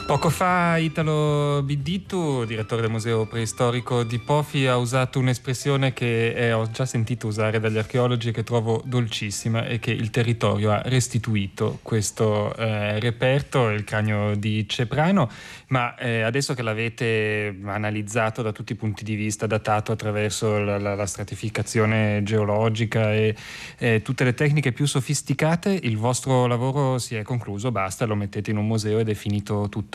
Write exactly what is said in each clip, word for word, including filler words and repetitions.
Poco fa Italo Biddittu, direttore del Museo Preistorico di Pofi, ha usato un'espressione che eh, ho già sentito usare dagli archeologi e che trovo dolcissima, e che il territorio ha restituito questo eh, reperto, il cranio di Ceprano. Ma eh, adesso che l'avete analizzato da tutti i punti di vista, datato attraverso la, la, la stratificazione geologica e eh, tutte le tecniche più sofisticate, il vostro lavoro si è concluso, basta, lo mettete in un museo ed è finito tutto?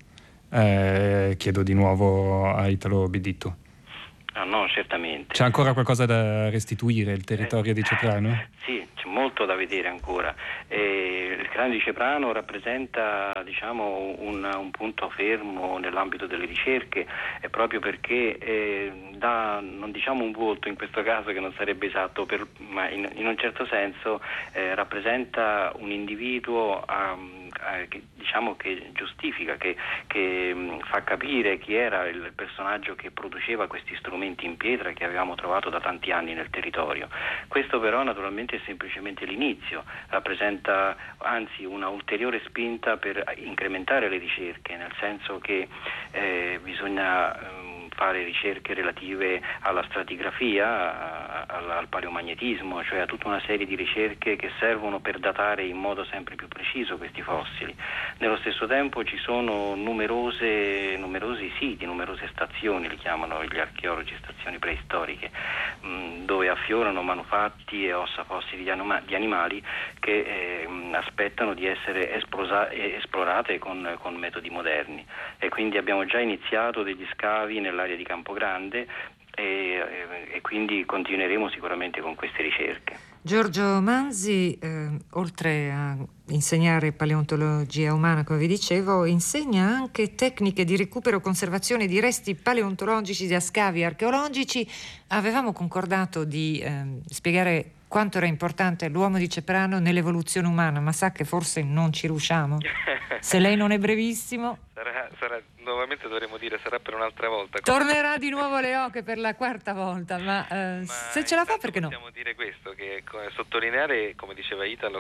Eh, chiedo di nuovo a Italo Biddittu. Ah, no, certamente. C'è ancora qualcosa da restituire il territorio eh, di Ceprano? Sì, c'è molto da vedere ancora. Eh, il cranio di Ceprano rappresenta, diciamo, un, un punto fermo nell'ambito delle ricerche, è proprio perché eh, dà, non diciamo un volto in questo caso che non sarebbe esatto, per, ma in, in un certo senso eh, rappresenta un individuo um, che, diciamo che giustifica, che, che mh, fa capire chi era il personaggio che produceva questi strumenti in pietra che avevamo trovato da tanti anni nel territorio. Questo però naturalmente è semplicemente l'inizio, rappresenta anzi una ulteriore spinta per incrementare le ricerche, nel senso che eh, bisogna eh, fare ricerche relative alla stratigrafia, al, al paleomagnetismo, cioè a tutta una serie di ricerche che servono per datare in modo sempre più preciso questi fossili. Nello stesso tempo ci sono numerose, numerosi siti, numerose stazioni, li chiamano gli archeologi stazioni preistoriche, mh, dove affiorano manufatti e ossa fossili di, anima, di animali che eh, aspettano di essere esplosa, esplorate con, con metodi moderni. E quindi abbiamo già iniziato degli scavi nell'area di Campogrande e, e quindi continueremo sicuramente con queste ricerche. Giorgio Manzi, eh, oltre a insegnare paleontologia umana, come vi dicevo, insegna anche tecniche di recupero e conservazione di resti paleontologici da scavi archeologici. Avevamo concordato di eh, spiegare quanto era importante l'uomo di Ceprano nell'evoluzione umana, ma sa che forse non ci riusciamo? Se lei non è brevissimo... Sarà, sarà, nuovamente dovremmo dire, sarà per un'altra volta. Tornerà di nuovo alle oche per la quarta volta, ma, eh, ma se ce la fa, perché no? Possiamo dire questo, che sottolineare, come diceva Italo,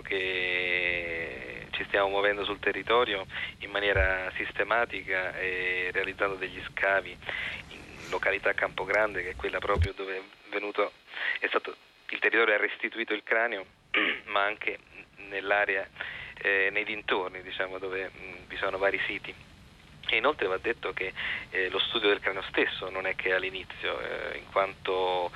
che ci stiamo muovendo sul territorio in maniera sistematica e realizzando degli scavi in località Campogrande, che è quella proprio dove è venuto, è stato, il territorio ha restituito il cranio, ma anche nell'area, eh, nei dintorni, diciamo, dove mh, vi sono vari siti. E inoltre va detto che eh, lo studio del cranio stesso non è che all'inizio, eh, in quanto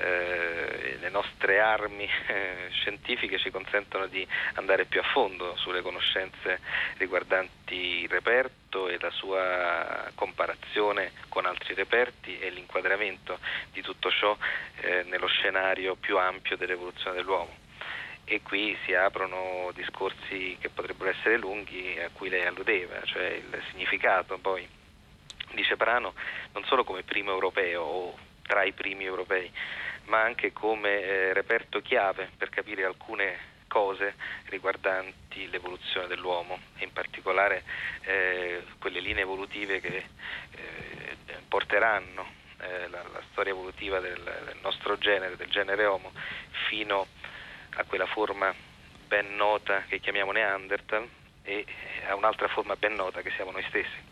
eh, le nostre armi eh, scientifiche ci consentono di andare più a fondo sulle conoscenze riguardanti il reperto e la sua comparazione con altri reperti e l'inquadramento di tutto ciò eh, nello scenario più ampio dell'evoluzione dell'uomo. E qui si aprono discorsi che potrebbero essere lunghi, a cui lei alludeva, cioè il significato poi di Ceprano non solo come primo europeo o tra i primi europei, ma anche come eh, reperto chiave per capire alcune cose riguardanti l'evoluzione dell'uomo e in particolare eh, quelle linee evolutive che eh, porteranno eh, la, la storia evolutiva del, del nostro genere, del genere Homo, fino a quella forma ben nota che chiamiamo Neanderthal e a un'altra forma ben nota che siamo noi stessi.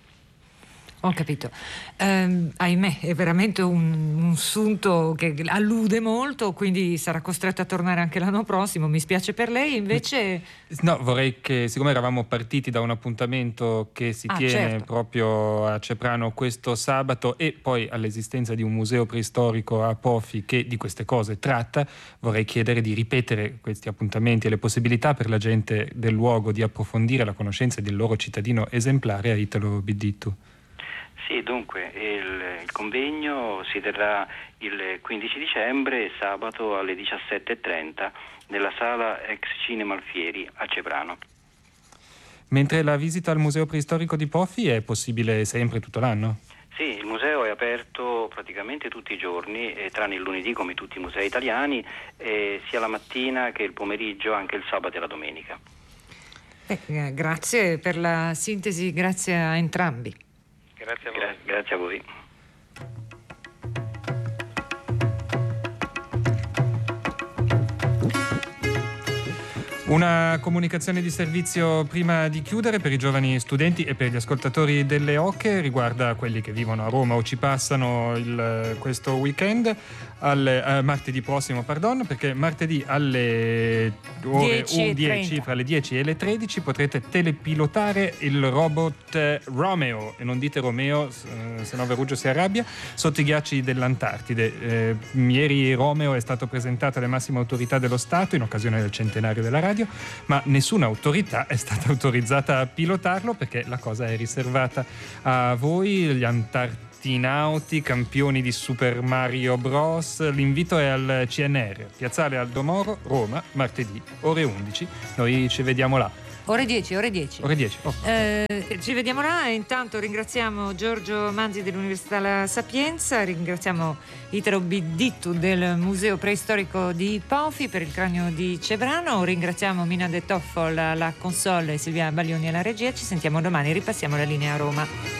Ho capito. Eh, ahimè, è veramente un, un sunto che allude molto, quindi sarà costretto a tornare anche l'anno prossimo. Mi spiace per lei, invece... No, vorrei che, siccome eravamo partiti da un appuntamento che si ah, tiene certo. proprio a Ceprano questo sabato e poi all'esistenza di un museo preistorico a Pofi che di queste cose tratta, vorrei chiedere di ripetere questi appuntamenti e le possibilità per la gente del luogo di approfondire la conoscenza del loro cittadino esemplare a Italo Biddittu. Sì, dunque il, il convegno si terrà il quindici dicembre, sabato alle diciassette e trenta, nella sala ex Cinema Alfieri a Ceprano. Mentre la visita al Museo Preistorico di Pofi è possibile sempre tutto l'anno? Sì, il museo è aperto praticamente tutti i giorni, eh, tranne il lunedì come tutti i musei italiani, eh, sia la mattina che il pomeriggio, anche il sabato e la domenica. Eh, grazie per la sintesi, grazie a entrambi. Grazie a voi. Gra- grazie a voi. Una comunicazione di servizio prima di chiudere per i giovani studenti e per gli ascoltatori delle Oche, riguarda quelli che vivono a Roma o ci passano il, questo weekend, alle, eh, martedì prossimo, pardon, perché martedì alle ore dieci, fra le dieci e le tredici, potrete telepilotare il robot Romeo, e non dite Romeo, se no Verugio si arrabbia, sotto i ghiacci dell'Antartide. Eh, ieri Romeo è stato presentato alle massime autorità dello Stato in occasione del centenario della radio, ma nessuna autorità è stata autorizzata a pilotarlo, perché la cosa è riservata a voi, gli antartinauti, campioni di Super Mario Bros. L'invito è al C N R, Piazzale Aldo Moro, Roma, martedì, ore undici. Noi ci vediamo là. Ore dieci, ore dieci. Ore dieci. Oh. Eh, ci vediamo là e intanto ringraziamo Giorgio Manzi dell'Università La Sapienza, ringraziamo Italo Biddittu del Museo Preistorico di Pofi per il cranio di Cebrano, ringraziamo Mina De Toffol alla console e Silvia Baglioni alla regia. Ci sentiamo domani, ripassiamo la linea a Roma.